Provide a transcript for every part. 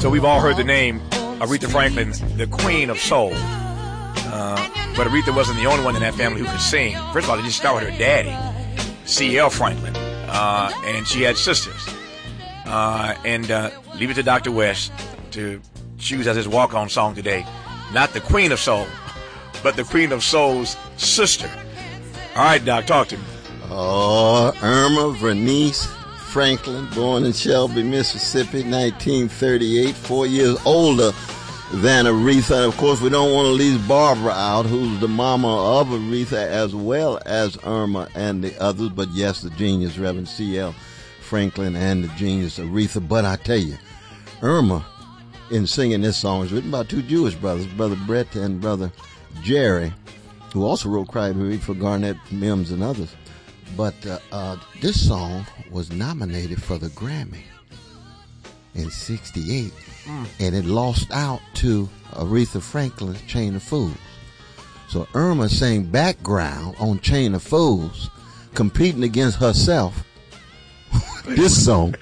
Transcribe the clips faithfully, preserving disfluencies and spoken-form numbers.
So we've all heard the name Aretha Franklin, the Queen of Soul. Uh, but Aretha wasn't the only one in that family who could sing. First of all, they just started with her daddy, C L Franklin, uh, and she had sisters. Uh, and uh, leave it to Doctor West to choose as his walk-on song today, not the Queen of Soul, but the Queen of Soul's sister. All right, Doc, talk to me. Oh, Irma Vernice Franklin, born in Shelby, Mississippi, nineteen thirty-eight, four years older than Aretha. And of course, we don't want to leave Barbara out, who's the mama of Aretha, as well as Irma and the others. But yes, the genius, Reverend C L Franklin, and the genius Aretha. But I tell you, Irma, in singing this song, is written by two Jewish brothers, Brother Brett and Brother Jerry, who also wrote Cry Baby for Garnett Mims and others. But uh, uh, this song was nominated for the Grammy in sixty-eight, mm. and it lost out to Aretha Franklin's Chain of Fools. So Irma sang background on Chain of Fools, competing against herself. This song.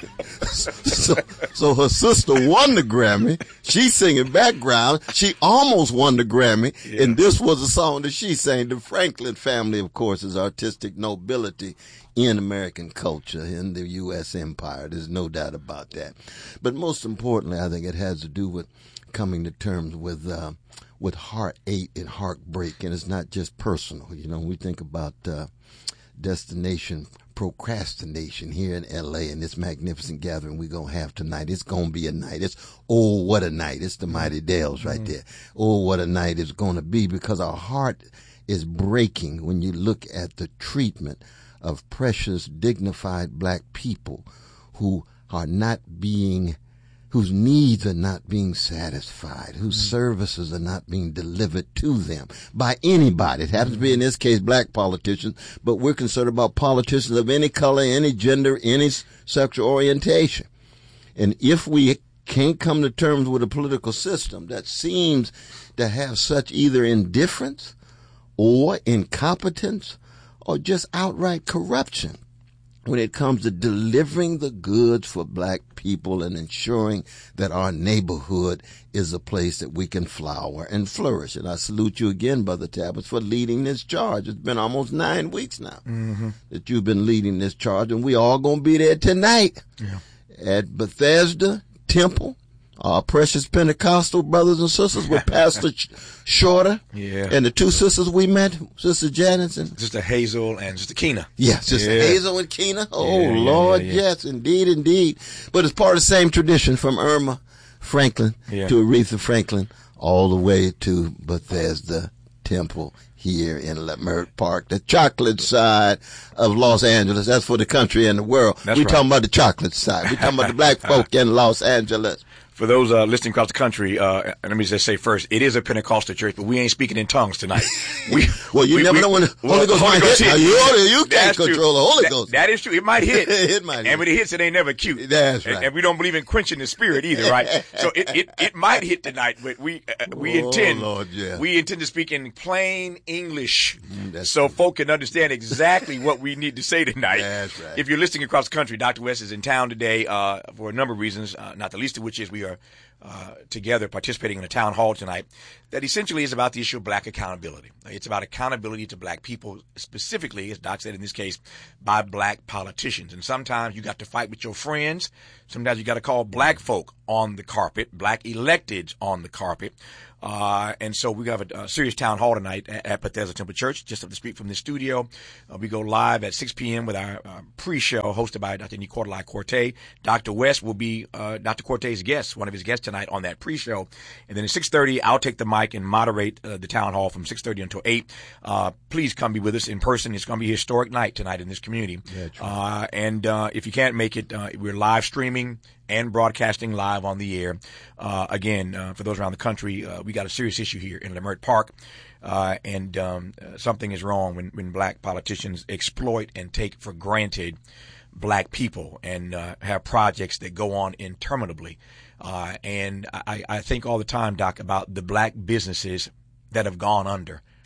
so, so her sister won the Grammy. She's singing background. She almost won the Grammy. Yeah. And this was a song that she sang. The Franklin family, of course, is artistic nobility in American culture, in the U S empire. There's no doubt about that. But most importantly, I think it has to do with coming to terms with, uh, with heartache and heartbreak. And it's not just personal. You know, we think about, uh, Destination Procrastination here in L A and this magnificent gathering we're going to have tonight. It's going to be a night. It's, oh, what a night. It's the Mighty Dells right mm-hmm. there. Oh, what a night it's going to be, because our heart is breaking when you look at the treatment of precious, dignified black people who are not being, whose needs are not being satisfied, whose mm-hmm. services are not being delivered to them by anybody. It happens mm-hmm. to be, in this case, black politicians, but we're concerned about politicians of any color, any gender, any sexual orientation. And if we can't come to terms with a political system that seems to have such either indifference or incompetence or just outright corruption when it comes to delivering the goods for black people and ensuring that our neighborhood is a place that we can flower and flourish. And I salute you again, Brother Tabbets, for leading this charge. It's been almost nine weeks now mm-hmm. that you've been leading this charge, and we all going to be there tonight yeah. at Bethesda Temple. Our precious Pentecostal brothers and sisters with Pastor Shorter yeah. and the two sisters we met, Sister Janice and Sister Hazel and Sister Keena. Yeah, Sister yeah. Hazel and Keena. Oh, yeah, Lord, yeah, yeah. yes, indeed, indeed. But it's part of the same tradition from Irma Franklin yeah. to Aretha Franklin all the way to Bethesda Temple here in Leimert Park, the chocolate side of Los Angeles. That's for the country and the world. We're right. talking about the chocolate side. We're talking about the black folk in Los Angeles. For those uh, listening across the country, uh, let me just say first, it is a Pentecostal church, but we ain't speaking in tongues tonight. We, well, you we, never we, know when the well, Holy Ghost Holy might Ghost hit. hit. You, you can't That's control true. the Holy that, Ghost. That is true. It might hit. it might and hit. when it hits, it ain't never cute. That's right. And, and we don't believe in quenching the spirit either, right? So it, it, it might hit tonight, but we uh, we oh, intend Lord, yeah. we intend to speak in plain English mm, so true. folk can understand exactly what we need to say tonight. That's right. If you're listening across the country, Doctor West is in town today uh, for a number of reasons, uh, not the least of which is we are Uh, together participating in a town hall tonight that essentially is about the issue of black accountability. It's about accountability to black people, specifically, as Doc said in this case, by black politicians. And sometimes you got to fight with your friends. Sometimes you got to call black folk on the carpet, black electeds on the carpet. Uh, and so we have a, a serious town hall tonight at, at Bethesda Temple Church, just up the street from the studio. Uh, we go live at six p.m. with our uh, pre-show hosted by Doctor Nicolai Corte. Doctor West will be uh, Doctor Corte's guest, one of his guests tonight on that pre-show. And then at six thirty, I'll take the mic and moderate uh, the town hall from six thirty until eight. Uh, please come be with us in person. It's going to be a historic night tonight in this community. Yeah, true. Uh, and uh, if you can't make it, uh, we're live streaming and broadcasting live on the air. Uh, again, uh, for those around the country, uh, we got a serious issue here in Leimert Park, uh, and um, uh, something is wrong when, when black politicians exploit and take for granted black people and uh, have projects that go on interminably. Uh, and I, I think all the time, Doc, about the black businesses that have gone under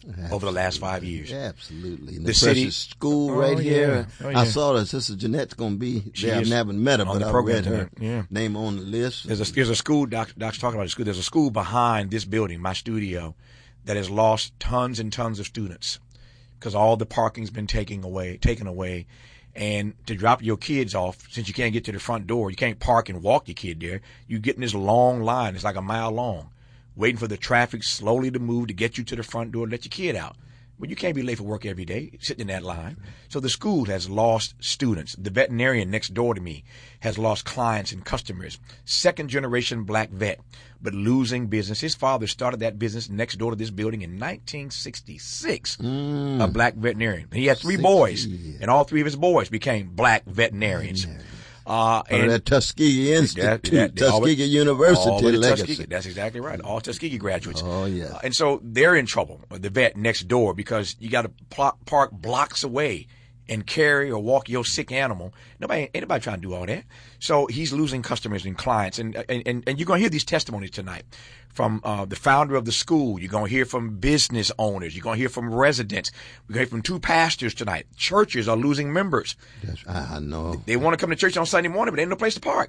Absolutely. over the last five years. Absolutely. And the the city school oh, right yeah. here. Oh, yeah. I saw that Sister Jeanette's going to be She there. I is haven't met her, on but the I program read her tonight. Yeah. name on the list. There's a, there's a school, doc, Doc's talking about a school. There's a school behind this building, my studio, that has lost tons and tons of students because all the parking's been taken away, taken away. And to drop your kids off, since you can't get to the front door, you can't park and walk your kid there. You get in this long line. It's like a mile long, waiting for the traffic slowly to move to get you to the front door and let your kid out. But you can't be late for work every day, sitting in that line. So the school has lost students. The veterinarian next door to me has lost clients and customers. Second generation black vet, but losing business. His father started that business next door to this building in nineteen sixty-six, mm. a black veterinarian. He had three boys, and all three of his boys became black veterinarians. Veterinarian. Uh, and that Tuskegee Institute, that, that, Tuskegee always, University legacy. Tuskegee, that's exactly right. All Tuskegee graduates. Oh, yeah. Uh, and so they're in trouble, the vet next door, because you got to pl- park blocks away and carry or walk your sick animal. Nobody, ain't nobody trying to do all that. So he's losing customers and clients. And, and, and you're going to hear these testimonies tonight from uh, the founder of the school. You're going to hear from business owners. You're going to hear from residents. We're going to hear from two pastors tonight. Churches are losing members. Yes, I know. They want to come to church on Sunday morning, but they ain't no place to park.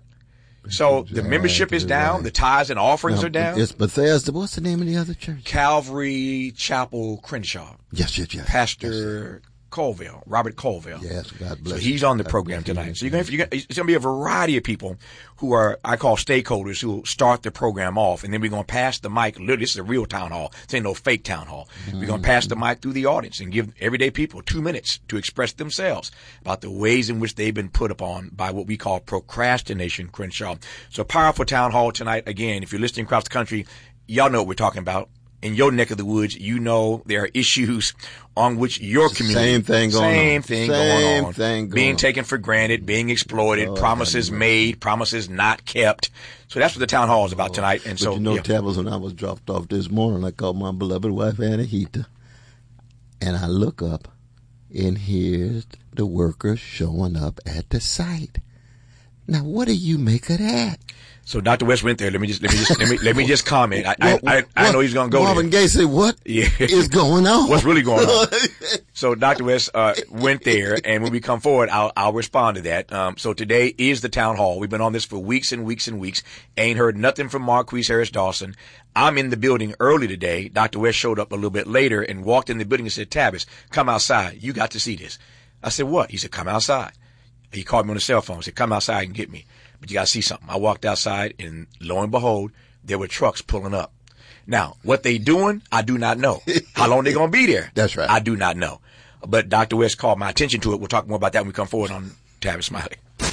So Exactly the membership is down. right. The tithes and offerings Now, are down. It's Bethesda. What's the name of the other church? Calvary Chapel Crenshaw. Yes, yes, yes. Pastor Colville, Robert Colville. Yes, God bless So you. he's on the God program bless you. tonight. So you're going to, you're going to, it's going to be a variety of people who are, I call stakeholders, who will start the program off, and then we're going to pass the mic. Literally, this is a real town hall. This ain't no fake town hall. Mm-hmm. We're going to pass the mic through the audience and give everyday people two minutes to express themselves about the ways in which they've been put upon by what we call procrastination, Crenshaw. So powerful town hall tonight. Again, if you're listening across the country, y'all know what we're talking about. In your neck of the woods, you know there are issues on which your community, Same thing going same on. thing Same going on, thing going being on. taken for granted, being exploited, Oh, promises God, made, promises not kept. So that's what the town hall is about tonight. And But so, you know, yeah. Tavis, when I was dropped off this morning, I called my beloved wife, Anahita, and I look up, and here's the workers showing up at the site. Now, what do you make of that? So Doctor West went there. Let me just let me just let me let me just comment. I I, I, I know he's going to go Marvin there. Gaye said, "What Yeah. is going on? What's really going on?" So Doctor West uh, went there, and when we come forward, I'll I'll respond to that. Um, so today is the town hall. We've been on this for weeks and weeks and weeks. Ain't heard nothing from Marquise Harris Dawson. I'm in the building early today. Doctor West showed up a little bit later and walked in the building and said, "Tavis, come outside. You got to see this." I said, "What?" He said, "Come outside." He called me on the cell phone. He said, "Come outside and get me. But you got to see something." I walked outside, and lo and behold, there were trucks pulling up. Now, what they doing, I do not know. How long they going to be there? That's right. I do not know. But Doctor West called my attention to it. We'll talk more about that when we come forward on Tavis Smiley.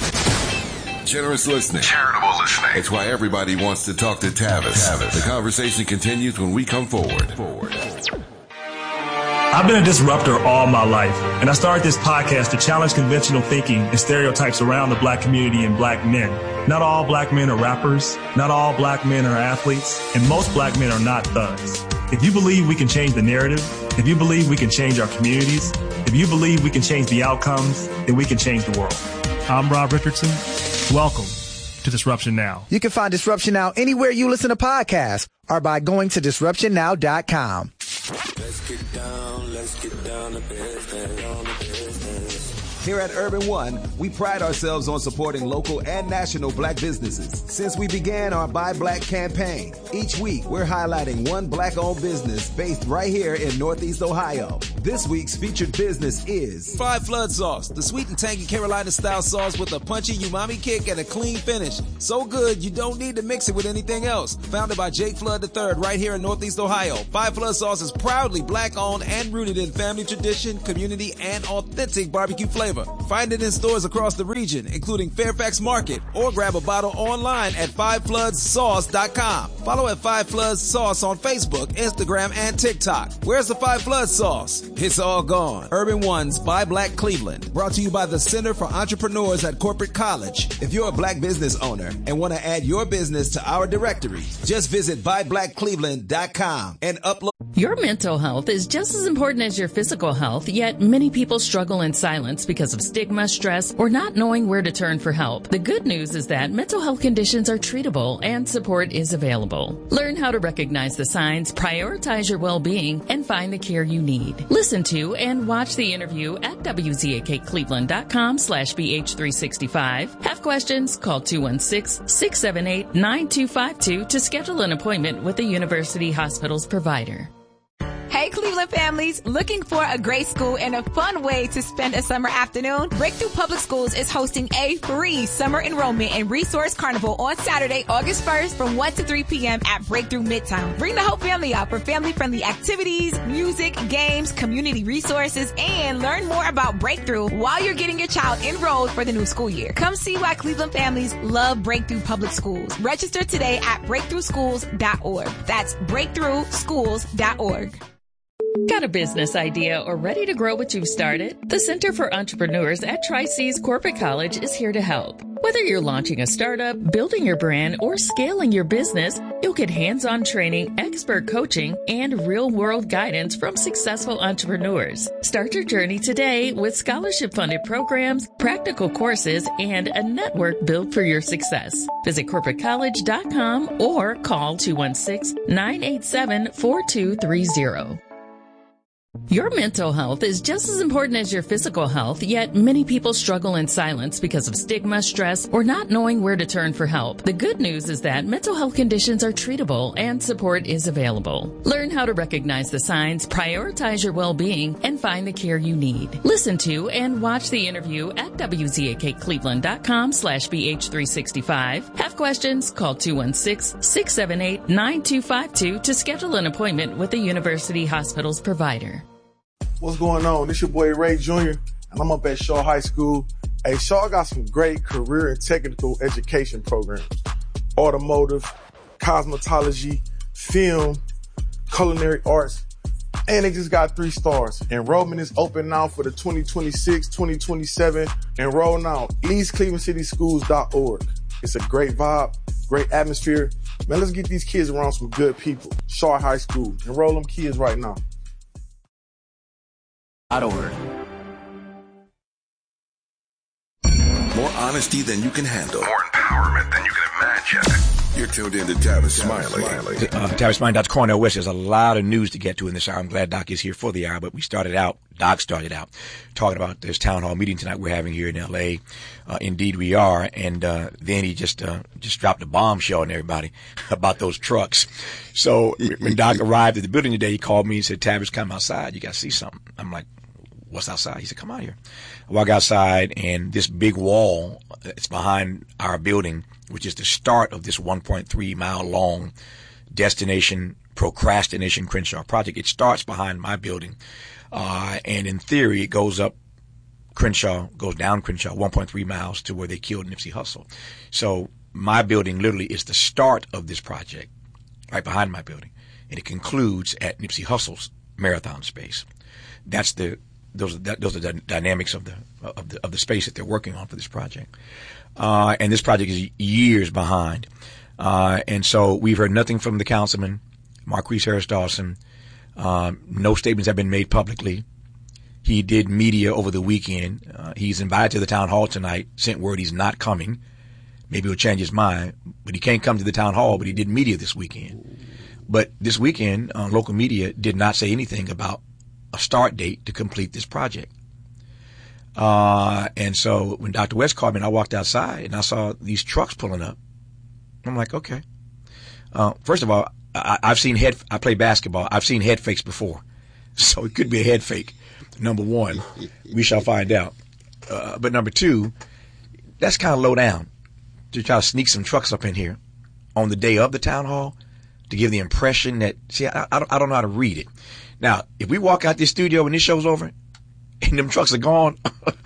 Generous listening. Charitable listening. It's why everybody wants to talk to Tavis. Tavis. The conversation continues when we come forward. Forward. I've been a disruptor all my life, and I started this podcast to challenge conventional thinking and stereotypes around the black community and black men. Not all black men are rappers, not all black men are athletes, and most black men are not thugs. If you believe we can change the narrative, if you believe we can change our communities, if you believe we can change the outcomes, then we can change the world. I'm Rob Richardson. Welcome to Disruption Now. You can find Disruption Now anywhere you listen to podcasts or by going to disruption now dot com. Let's get down, let's get down to business, down to business. Here at Urban One, we pride ourselves on supporting local and national black businesses. Since we began our Buy Black campaign, each week we're highlighting one black-owned business based right here in Northeast Ohio. This week's featured business is Five Flood Sauce, the sweet and tangy Carolina-style sauce with a punchy umami kick and a clean finish. So good, you don't need to mix it with anything else. Founded by Jake Flood the third right here in Northeast Ohio, Five Flood Sauce is proudly black-owned and rooted in family tradition, community, and authentic barbecue flavor. Find it in stores across the region, including Fairfax Market, or grab a bottle online at five floods sauce dot com. Follow at Five Floods Sauce on Facebook, Instagram, and TikTok. Where's the Five Floods Sauce? It's all gone. Urban One's Buy Black Cleveland, brought to you by the Center for Entrepreneurs at Corporate College. If you're a black business owner and want to add your business to our directory, just visit buy black cleveland dot com and upload. Your mental health is just as important as your physical health, yet many people struggle in silence because of stigma stigma, stress, or not knowing where to turn for help. The good news is that mental health conditions are treatable and support is available. Learn how to recognize the signs, prioritize your well-being, and find the care you need. Listen to and watch the interview at W Z A K Cleveland dot com slash B H three sixty-five. Have questions? Call two one six, six seven eight, nine two five two to schedule an appointment with the University Hospital's provider. Hey, Cleveland families, looking for a great school and a fun way to spend a summer afternoon? Breakthrough Public Schools is hosting a free summer enrollment and resource carnival on Saturday, August first from one to three p.m. at Breakthrough Midtown. Bring the whole family out for family-friendly activities, music, games, community resources, and learn more about Breakthrough while you're getting your child enrolled for the new school year. Come see why Cleveland families love Breakthrough Public Schools. Register today at breakthrough schools dot org. That's breakthrough schools dot org. Got a business idea or ready to grow what you've started? The Center for Entrepreneurs at Tri-C's Corporate College is here to help. Whether you're launching a startup, building your brand, or scaling your business, you'll get hands-on training, expert coaching, and real-world guidance from successful entrepreneurs. Start your journey today with scholarship-funded programs, practical courses, and a network built for your success. Visit corporate college dot com or call two one six, nine eight seven, four two three zero. Your mental health is just as important as your physical health, yet many people struggle in silence because of stigma, stress, or not knowing where to turn for help. The good news is that mental health conditions are treatable and support is available. Learn how to recognize the signs, prioritize your well-being, and find the care you need. Listen to and watch the interview at W Z A K Cleveland dot com slash B H three sixty-five. Have questions? Call two one six, six seven eight, nine two five two to schedule an appointment with the University Hospital's provider. What's going on? This your boy Ray Junior, and I'm up at Shaw High School. Hey, Shaw got some great career and technical education programs. Automotive, cosmetology, film, culinary arts, and they just got three stars. Enrollment is open now for the twenty twenty-six twenty twenty-seven. Enroll now, east cleveland city schools dot org. It's a great vibe, great atmosphere. Man, let's get these kids around some good people. Shaw High School. Enroll them kids right now. More honesty than you can handle. More empowerment than you can imagine. You're tuned in to Tavis Smiley. Uh, Tavis Smiley, Doctor Cornel West. There's a lot of news to get to in this hour. I'm glad Doc is here for the hour, but we started out, Doc started out talking about this town hall meeting tonight we're having here in L A. Uh, indeed we are. And, uh, then he just, uh, just dropped a bombshell on everybody about those trucks. So when Doc arrived at the building today, he called me and said, Tavis, come outside. You got to see something. I'm like, what's outside? He said, come out here. I walk outside, and this big wall, it's behind our building, which is the start of this one point three mile long destination procrastination Crenshaw project. It starts behind my building. Uh, and in theory, it goes up Crenshaw, goes down Crenshaw, one point three miles to where they killed Nipsey Hussle. So my building literally is the start of this project, right behind my building. And it concludes at Nipsey Hussle's marathon space. That's the, those are, that, those are the dynamics of the, of the, of the space that they're working on for this project. Uh, and this project is years behind. Uh, and so we've heard nothing from the councilman, Marquise Harris Dawson. Um, no statements have been made publicly. He did media over the weekend. Uh, he's invited to the town hall tonight, sent word he's not coming. Maybe he'll change his mind, but he can't come to the town hall, but he did media this weekend. But this weekend, uh, local media did not say anything about a start date to complete this project. Uh, and so when Doctor West called me and I walked outside and I saw these trucks pulling up, I'm like, okay. Uh, first of all, I, I've seen head, I play basketball. I've seen head fakes before. So it could be a head fake. Number one, we shall find out. Uh, but number two, that's kind of low down to try to sneak some trucks up in here on the day of the town hall to give the impression that, see, I, I, don't, I don't know how to read it. Now, if we walk out this studio when this show's over and them trucks are gone,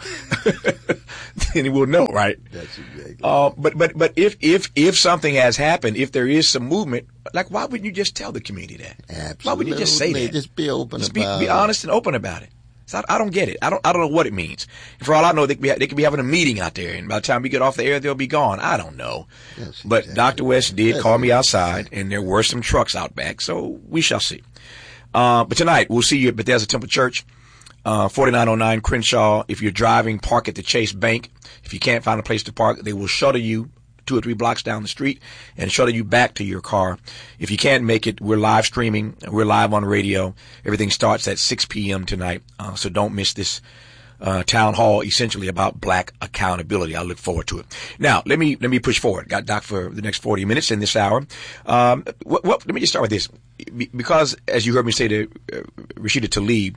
then we'll know, right? That's exactly. Uh, but, but, but if, if, if something has happened, if there is some movement, like, why wouldn't you just tell the community that? Absolutely. Why wouldn't you just say that? Just be open just about be, it. Be honest and open about it. So I, I don't get it. I don't, I don't know what it means. For all I know, they could be, they could be having a meeting out there, and by the time we get off the air, they'll be gone. I don't know. That's but exactly Doctor West did That's call me exactly outside, and there were some trucks out back, so we shall see. Uh, but tonight, we'll see you at Bethesda Temple Church. uh, forty-nine oh nine Crenshaw. If you're driving, park at the Chase Bank. If you can't find a place to park, they will shuttle you two or three blocks down the street and shuttle you back to your car. If you can't make it, we're live streaming. We're live on radio. Everything starts at six p.m. tonight, uh, so don't miss this uh, town hall, essentially about black accountability. I look forward to it. Now, let me let me push forward. Got Doc for the next forty minutes in this hour. Um, what, what, let me just start with this, because as you heard me say to uh, Rashida Tlaib,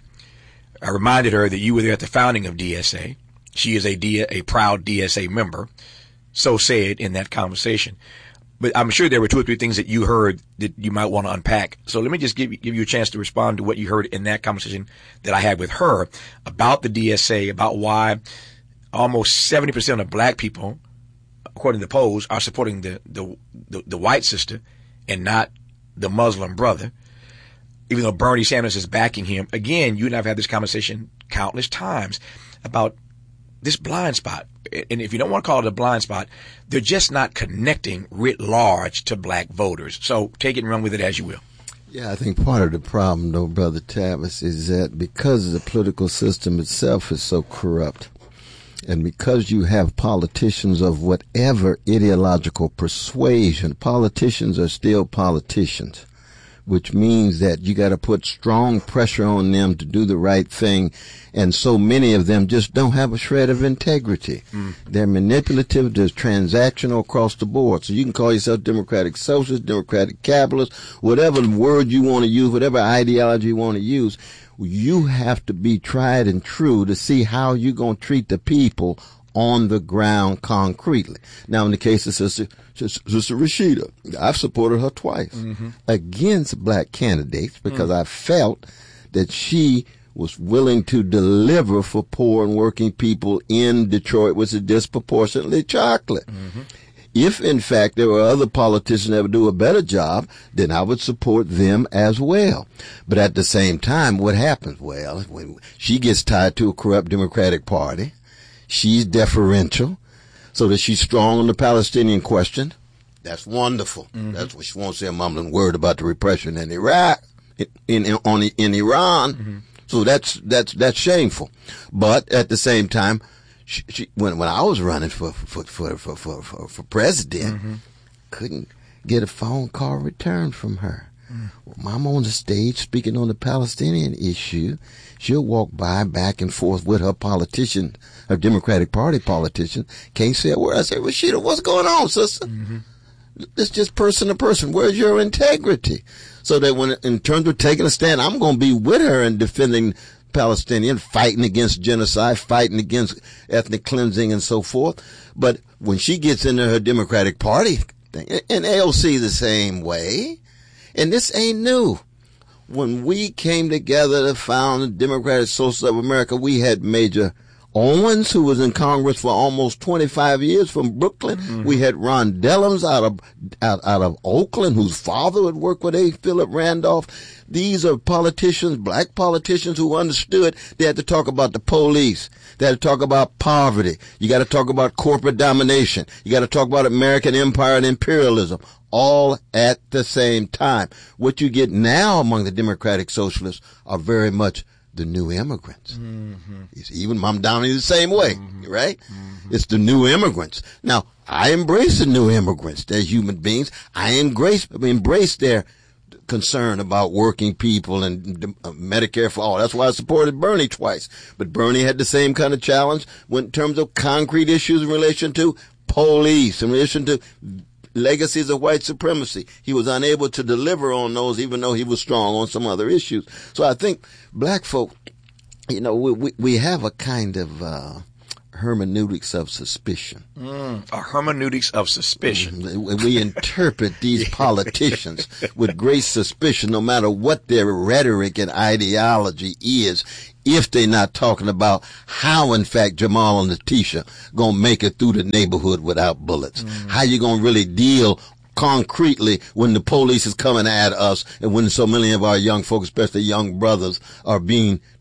I reminded her that you were there at the founding of D S A. She is a, D, a proud D S A member. So said in that conversation. But I'm sure there were two or three things that you heard that you might want to unpack. So let me just give you, give you a chance to respond to what you heard in that conversation that I had with her about the D S A, about why almost seventy percent of black people, according to the polls, are supporting the, the, the, the white sister and not the Muslim brother, even though Bernie Sanders is backing him. Again, you and I have had this conversation countless times about this blind spot. And if you don't want to call it a blind spot, they're just not connecting writ large to black voters. So take it and run with it as you will. Yeah, I think part of the problem, though, Brother Tavis, is that because the political system itself is so corrupt, and because you have politicians of whatever ideological persuasion, politicians are still politicians, which means that you got to put strong pressure on them to do the right thing. And so many of them just don't have a shred of integrity. Mm. They're manipulative, they're transactional across the board. So you can call yourself Democratic Socialist, Democratic Capitalist, whatever word you want to use, whatever ideology you want to use. You have to be tried and true to see how you're going to treat the people on the ground concretely. Now, in the case of Sister, Sister Rashida, I've supported her twice mm-hmm. against black candidates because mm. I felt that she was willing to deliver for poor and working people in Detroit, which is disproportionately chocolate. Mm-hmm. If, in fact, there were other politicians that would do a better job, then I would support them as well. But at the same time, what happens? Well, when she gets tied to a corrupt Democratic Party, she's deferential, so that she's strong on the Palestinian question. That's wonderful. Mm-hmm. That's what she won't say a mumbling word about the repression in Iraq, in in, on, in Iran. Mm-hmm. So that's that's that's shameful. But at the same time, she, she, when when I was running for for for for for, for, for president, mm-hmm. couldn't get a phone call returned from her. Mm-hmm. Well, I'm on the stage speaking on the Palestinian issue. She'll walk by back and forth with her politician, her Democratic Party politician. Can't say a word. I say, Rashida, what's going on, sister? Mm-hmm. It's just person to person. Where's your integrity? So that when, in terms of taking a stand, I'm going to be with her in defending Palestinian, fighting against genocide, fighting against ethnic cleansing and so forth. But when she gets into her Democratic Party, and A O C the same way, and this ain't new. When we came together to found the Democratic Socialists of America, we had Major Owens, who was in Congress for almost twenty-five years from Brooklyn. Mm-hmm. We had Ron Dellums out of out, out of Oakland, whose father had worked with A. Philip Randolph. These are politicians, black politicians, who understood they had to talk about the police. They had to talk about poverty. You got to talk about corporate domination. You got to talk about American empire and imperialism, all at the same time. What you get now among the Democratic Socialists are very much the new immigrants. Mm-hmm. Even Mom Downey the same way, mm-hmm. right? Mm-hmm. It's the new immigrants. Now, I embrace the new immigrants. They're human beings. I embrace, embrace their concern about working people and uh, Medicare for all. That's why I supported Bernie twice. But Bernie had the same kind of challenge when, in terms of concrete issues in relation to police, in relation to legacies of white supremacy. He was unable to deliver on those, even though he was strong on some other issues. So I think black folk, you know, we we, we have a kind of uh, hermeneutics of suspicion. Mm, a hermeneutics of suspicion. Mm, we interpret these politicians with great suspicion, no matter what their rhetoric and ideology is, if they're not talking about how, in fact, Jamal and Letitia gonna make it through the neighborhood without bullets. Mm. How you gonna really deal concretely when the police is coming at us and when so many of our young folks, especially young brothers, are being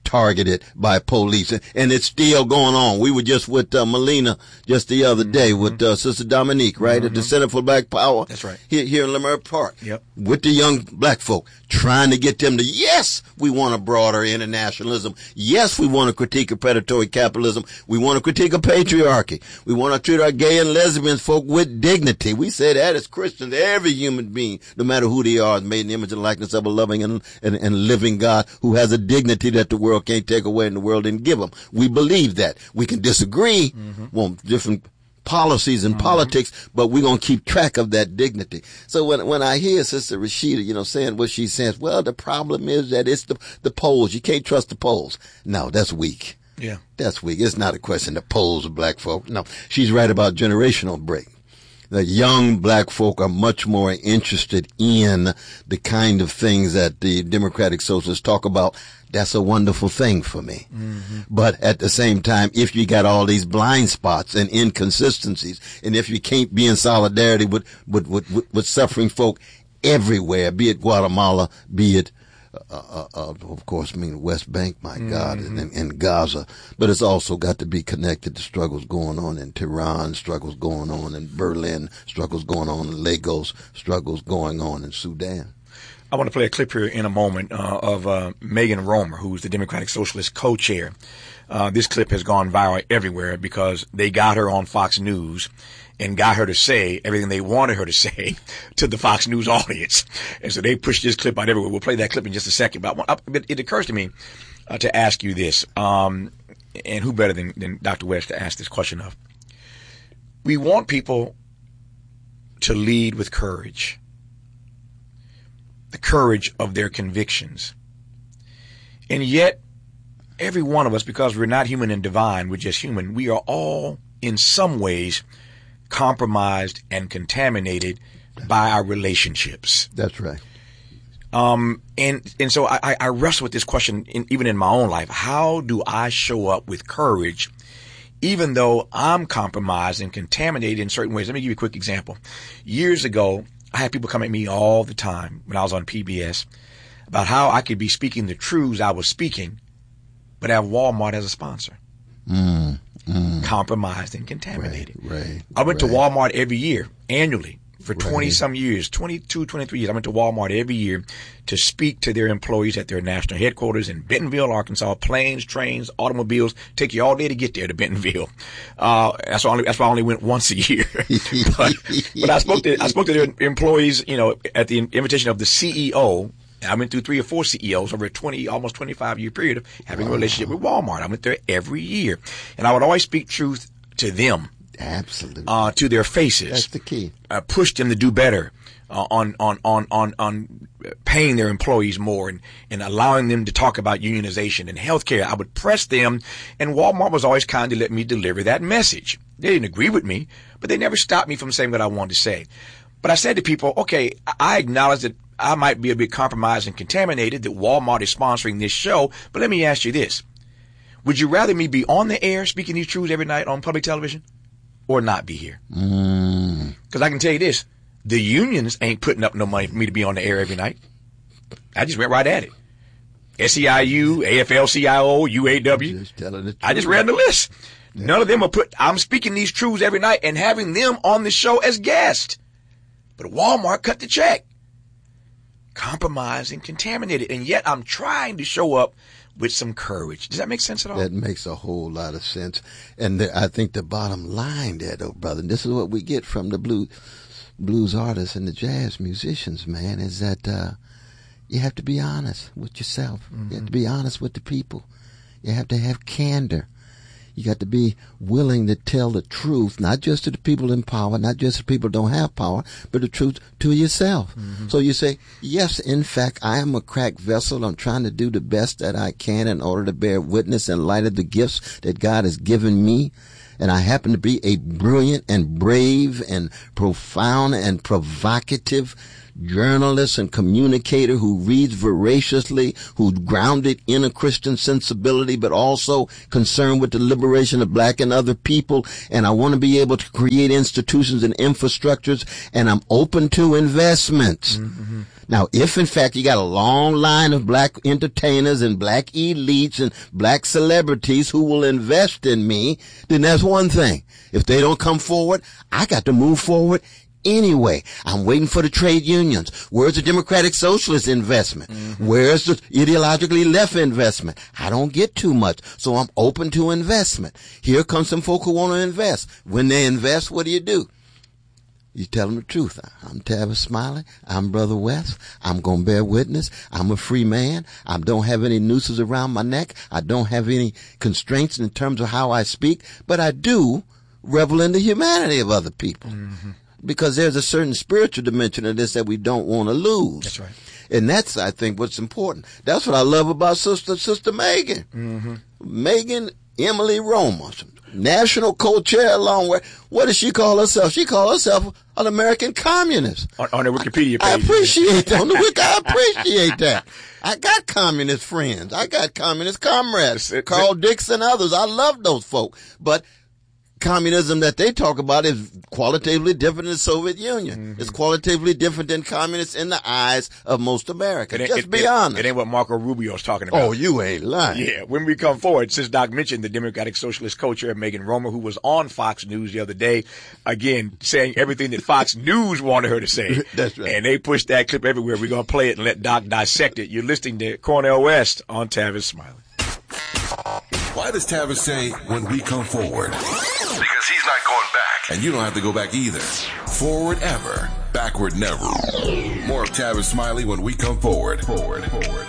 targeted by police, and it's still going on. We were just with uh, Melina just the other day mm-hmm. with uh, Sister Dominique, right, mm-hmm. at the Center for Black Power. That's right. Here, here in Leimert Park. Yep. With the young black folk, trying to get them to, yes, we want a broader internationalism. Yes, we want to critique of predatory capitalism. We want to critique of patriarchy. We want to treat our gay and lesbian folk with dignity. We say that as Christians. Every human being, no matter who they are, is made in the image and likeness of a loving and, and, and living God who has a dignity that the world can't take away and the world didn't give them. We believe that. We can disagree mm-hmm. on different policies and mm-hmm. politics, but we're going to keep track of that dignity. So when when I hear Sister Rashida, you know, saying what she says, well, the problem is that it's the, the polls. You can't trust the polls. No, that's weak. Yeah. That's weak. It's not a question of polls of black folk. No, she's right about generational break. The young black folk are much more interested in the kind of things that the Democratic Socialists talk about. That's a wonderful thing for me. Mm-hmm. But at the same time, if you got all these blind spots and inconsistencies, and if you can't be in solidarity with, with, with, with suffering folk everywhere, be it Guatemala, be it Uh, uh, of course, I mean, West Bank, my mm-hmm. God, and, and, and Gaza. But it's also got to be connected to struggles going on in Tehran, struggles going on in Berlin, struggles going on in Lagos, struggles going on in Sudan. I want to play a clip here in a moment uh, of uh, Megan Romer, who's the Democratic Socialist co-chair. Uh, this clip has gone viral everywhere because they got her on Fox News and got her to say everything they wanted her to say to the Fox News audience. And so they pushed this clip out everywhere. We'll play that clip in just a second. But, I want, but it occurs to me uh, to ask you this, um, and who better than, than Doctor West to ask this question of? We want people to lead with courage, the courage of their convictions. And yet, every one of us, because we're not human and divine, we're just human, we are all in some ways compromised and contaminated by our relationships. That's right. Um, and, and so I, I wrestle with this question in, even in my own life. How do I show up with courage, even though I'm compromised and contaminated in certain ways? Let me give you a quick example. Years ago, I had people come at me all the time when I was on P B S about how I could be speaking the truths I was speaking, but have Walmart as a sponsor. Mm. Mm. Compromised and contaminated. Right, right, I went right. to Walmart every year, annually, for twenty right. some years, twenty-two, twenty-three years. I went to Walmart every year to speak to their employees at their national headquarters in Bentonville, Arkansas. Planes, trains, automobiles, take you all day to get there to Bentonville. Uh, that's why, only, that's why I only went once a year. but, but I spoke to, I spoke to their employees, you know, at the invitation of the C E O. I went through three or four C E Os over a twenty, almost twenty-five year period of having wow. a relationship with Walmart. I went there every year, and I would always speak truth to them. Absolutely. Uh, to their faces. That's the key. Uh, push them to do better uh, on, on, on, on, on paying their employees more and, and allowing them to talk about unionization and healthcare. I would press them, and Walmart was always kind to let me deliver that message. They didn't agree with me, but they never stopped me from saying what I wanted to say. But I said to people, okay, I acknowledge that I might be a bit compromised and contaminated, that Walmart is sponsoring this show, but let me ask you this. Would you rather me be on the air speaking these truths every night on public television or not be here? Because mm. I can tell you this, the unions ain't putting up no money for me to be on the air every night. I just went right at it. S E I U, A F L C I O, U A W. Just telling the truth. I just ran the list. Yeah. None of them are put, I'm speaking these truths every night and having them on the show as guests. But Walmart cut the check. Compromised and contaminated, and yet I'm trying to show up with some courage. Does that make sense at all? That makes a whole lot of sense. And the, I think the bottom line there, though, brother, and this is what we get from the blue, blues artists and the jazz musicians, man, is that uh, you have to be honest with yourself. Mm-hmm. You have to be honest with the people. You have to have candor. You got to be willing to tell the truth, not just to the people in power, not just to people who don't have power, but the truth to yourself. Mm-hmm. So you say, yes, in fact, I am a cracked vessel. I'm trying to do the best that I can in order to bear witness in light of the gifts that God has given me. And I happen to be a brilliant and brave and profound and provocative journalist and communicator who reads voraciously, who's grounded in a Christian sensibility, but also concerned with the liberation of black and other people. And I want to be able to create institutions and infrastructures, and I'm open to investments. Mm-hmm. Now, if in fact you got a long line of black entertainers and black elites and black celebrities who will invest in me, then that's one thing. If they don't come forward, I got to move forward anyway. I'm waiting for the trade unions. Where's the Democratic Socialist investment? Mm-hmm. Where's the ideologically left investment? I don't get too much, so I'm open to investment. Here comes some folk who want to invest. When they invest, what do you do? You tell them the truth. I'm Tavis Smiley. I'm Brother West. I'm going to bear witness. I'm a free man. I don't have any nooses around my neck. I don't have any constraints in terms of how I speak, but I do revel in the humanity of other people. Mm-hmm. Because there's a certain spiritual dimension of this that we don't want to lose. That's right. And that's, I think, what's important. That's what I love about Sister Sister Megan. Mm-hmm. Megan Emily Roma, national co-chair along with, what does she call herself? She calls herself an American communist. On, on the Wikipedia page. I appreciate that. On the Wiki, I appreciate that. I got communist friends. I got communist comrades. It's, Carl it's, Dixon, others. I love those folk. But communism that they talk about is qualitatively different than the Soviet Union. Mm-hmm. It's qualitatively different than communists in the eyes of most Americans. Just it, be it, honest. It ain't what Marco Rubio's talking about. Oh, you ain't lying. Yeah. When we come forward, since Doc mentioned the Democratic Socialist co-chair Megan Roma, who was on Fox News the other day, again, saying everything that Fox News wanted her to say. That's right. And they pushed that clip everywhere. We're going to play it and let Doc dissect it. You're listening to Cornel West on Tavis Smiley. Why does Tavis say, when we come forward? Because he's not going back. And you don't have to go back either. Forward ever, backward never. More of Tavis Smiley when we come forward. Forward, forward.